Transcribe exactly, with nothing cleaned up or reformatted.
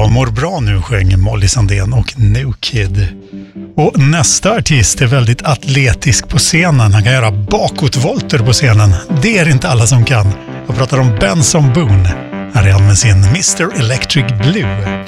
Jag mår bra nu, sjöng Molly Sandén och New Kid. Och nästa artist är väldigt atletisk på scenen. Han kan göra bakåtvolter på scenen. Det är inte alla som kan. Jag pratar om Benson Boone. Här är han med sin mister Electric Blue.